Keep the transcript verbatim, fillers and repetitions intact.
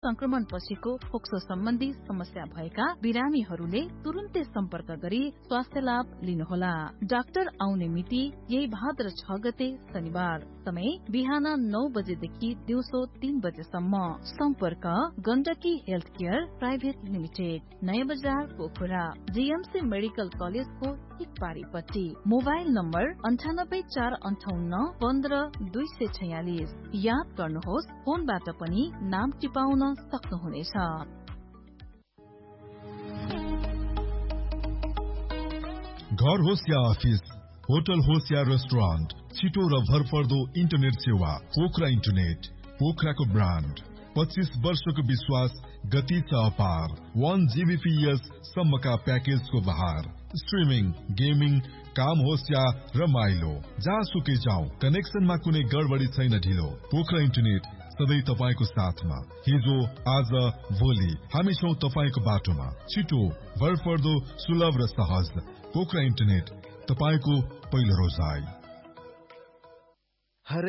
संक्रमण पछिको फोक्सो सम्बन्धी समस्या भएका बिरामीहरूले तुरुन्तै सम्पर्क गरी स्वास्थ्य लाभ लिनुहोला। डाक्टर आउने मिति यही भाद्र छ गते शनिबार। समय बिहान नौ बजेदेखि दिउँसो तीन बजेसम्म। सम्पर्क Gandaki health care private limited, नयाँ बजार पोखरा, जीएमसी मेडिकल कलेजको एक पारीपट्टि। मोबाइल नम्बर अन्ठानब्बे चार अन्ठाउन्न पन्ध्र दुई सय छयालिस। याद गर्नुहोस्, फोनबाट पनि नाम टिपाउन सक्नुहुनेछ। घर होस् या अफिस, होटल होस् या रेस्टुरेन्ट, छिटो र भरपर्दो इन्टरनेट सेवा पोखरा इन्टरनेट, पोखराको ब्रान्ड। पच्चीस वर्षको विश्वास, गति छ अपार। वन जीबीपीएस सम्मका प्याकेजको बहार। स्ट्रिमिङ, गेमिङ, काम होस् या रमाइलो, जहाँसुकै जाउँ, कनेक्सनमा कुनै गडबडी छैन ढिलो। पोखरा इन्टरनेट सधैँ तपाईको साथमा। हिजो, आज, भोलि हामी छौं तपाईको बाटोमा। छिटो, भरपर्दो, सुलभ र सहज। पोखरा इन्टरनेट, तपाईको पहिलो रोजाइ।